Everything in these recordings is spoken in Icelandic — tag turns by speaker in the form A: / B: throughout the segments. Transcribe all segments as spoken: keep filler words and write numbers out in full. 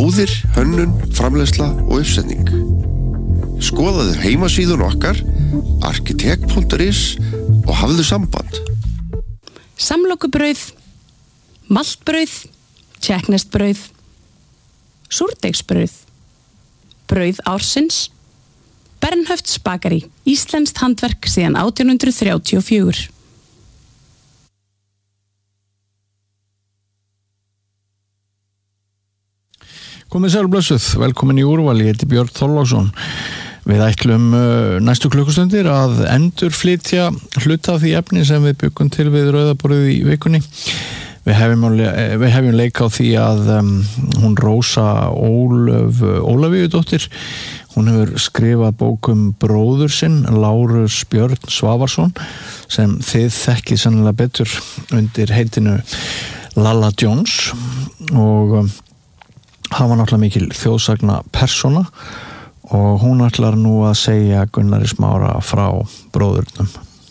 A: ljóðir, hönnun, framleiðsla og uppsetning. Skoðaðu heimasíðun okkar arkitekt punktur is og hafðu samband.
B: Samlokubrauð, maltbrauð, tékkneskt-brauð, súrdeigsbrauð, brauð ársins, Bernhöfts bakari, íslenskt handverk síðan átján hundrað þrjátíu og fjögur.
C: Komið sæl blessuð, velkomin í úrval, ég heiti Björn Þorláksson. Við ætlum uh, næstu klukkustundir að endurflytja hluta af því efni sem við byggum til við rauðaborðið í vikunni. Við hefum, við hefum leik á því að um, hún Rósa Ólöf Ólafíudóttir, hún hefur skrifað bókum bróður sinn, Lárus Björn Svavarsson, sem þið þekkið sennilega betur undir heitinu Lalla Jones og um, hann var náttúrulega mikil þjóðsagna persóna og hún ætlar nú að segja Gunnari Smára frá bróðurnum.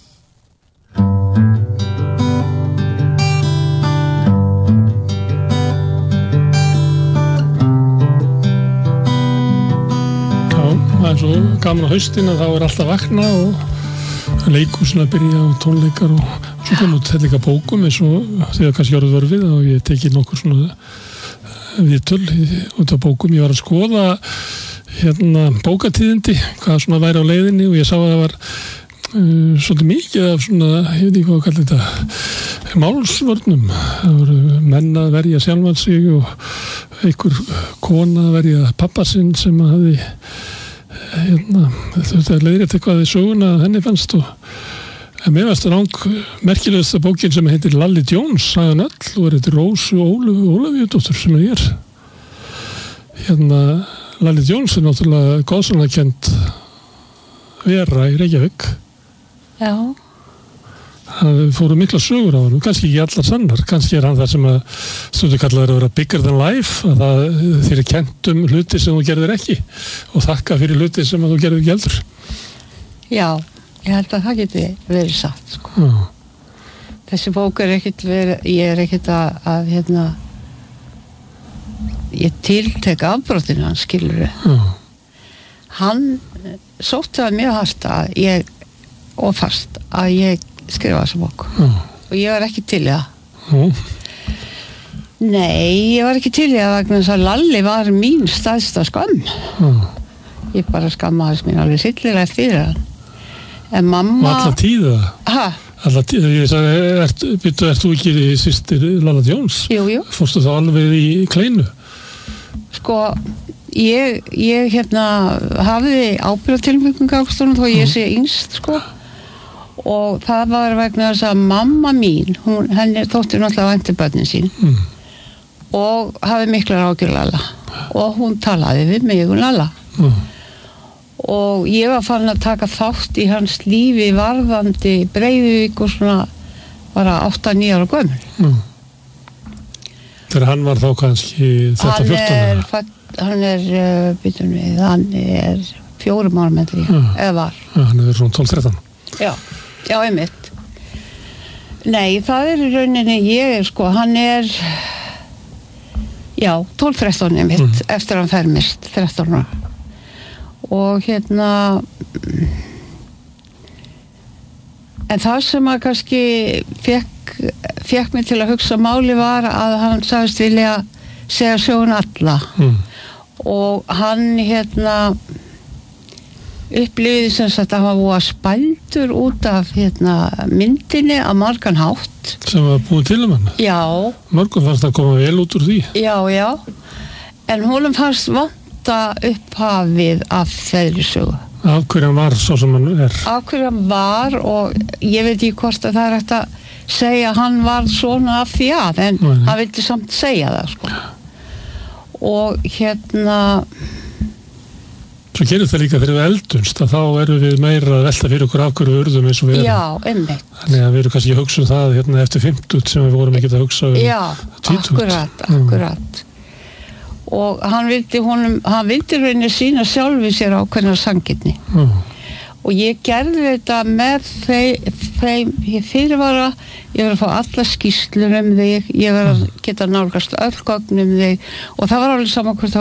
D: Það er svo gaman á haustin að þá er alltaf vakna og leikhúsin að byrja og tónleikar og svo kom út þetta líka bókum eins og þegar kannski orðið vörfið og ég tekið nokkur svona viðtöl út af bókum. Ég var að skoða hérna bókatíðindi, hvað svona væri á leiðinni og ég sá að það var uh, svolítið mikið af svona, ég veit ekki hvað að kalla þetta, málsvörnum. Það voru menn að verja sjálfan sig og einhver kona að verja pappa sinn sem að hafi hérna, þetta er leiðrétt eitthvað í söguna að henni fannst og en mér varst það rang merkilegasta bókin sem heitir Lalli Jones, sagan öll og er þetta Rósu Ólafíudóttur sem er hér. Hérna, Lalli Jones er náttúrulega góðsannakend vera í Reykjavík.
E: Já.
D: Það fóru mikla sögur á hann, kannski ekki allar sannar, kannski er hann það sem að stundum kallaður að vera bigger than life, að það þér er kennt um hluti sem þú gerðir ekki og þakka fyrir hluti sem að þú gerðir ekki heldur.
E: Já, ég held að það geti verið satt, sko.
D: Já.
E: Þessi bók er ekkit verið, ég er ekkit að, að hérna, ég tiltek afbrotinu hans, skilur við.
D: Já.
E: Hann sótti það mjög hart að ég, og fast, að ég skrifa þessa bók.
D: Já.
E: Og ég var ekki til í það.
D: Já.
E: Nei, ég var ekki til í það vegna þess að Lalli var mín stærsta skömm.
D: Já.
E: Ég bara skammaðist mín alveg sillilega fyrir hann. En mamma...
D: Og alla tíða?
E: Hæ?
D: Alla tíða, ég sagði, ert, byrju, ert þú ekki systir Lalla Jones?
E: Jú, jú.
D: Fórstu þá alveg í kleinu?
E: Sko, ég, ég hérna hafði ábyrgðartilfinningu ákstofnum þó ég sé yngst, sko. Og það var vegna þess að mamma mín, hún, henni þótti náttúrulega vænti börnin sín
D: mm.
E: og hafði miklar áhyggjur Lalla og hún talaði við mig um Lalla.
D: Mm.
E: Og ég var farin að taka þátt í hans lífi varðandi Breiðuvík og svona bara átta níu ára gömul.
D: Mm. Þegar hann var þá kannski þetta fjórtán
E: Hann er, hann er, uh, býtum við, hann er fjórum ára með því,
D: ja.
E: eða var.
D: Ja, hann er svona tólf þrettán.
E: Já, já, einmitt. Nei, það er í rauninni, ég er sko, hann er, já, tólf þrettán einmitt, mm. eftir að hann fermist, þrettán ára. Og hérna, en það sem að kannski fekk, fekk mig til að hugsa máli var að hann sagðist vilja segja sögun alla.
D: Mm.
E: Og hann hérna upplifði sem sagt að hann var spældur út af hérna myndinni að margan hátt.
D: Sem var búin til um hann?
E: Já.
D: Mörgum fannst að koma vel út úr því?
E: Já, já. En honum fannst vant upphafið af þeirri sögu.
D: Af hverju hann var svo sem hann er?
E: Af hverju hann var og ég veit ekki hvort að það er hægt að segja að hann var svona af því að en
D: Nei.
E: hann vildi samt segja það sko. Og hérna
D: Svo gerir það líka þegar við eldumst að þá erum við meira að velta fyrir okkur af hverju við urðum eins og við erum.
E: Já, einmitt.
D: Þannig að við erum kannski að hugsa um það hérna eftir fimmtugt sem við vorum ekki að hugsa um
E: Já,
D: tvítugt.
E: akkurat, akkurat. Mm. Og hann vildi honum, hann vildi reyna sína sjálfi sér ákveðna sanngirni.
D: Mm.
E: Og ég gerði þetta með þeim, þeim ég fyrirvara, ég var að fá alla skýrslur um þig, ég var að geta nálgast öll gögn um þig og það var alveg saman hvort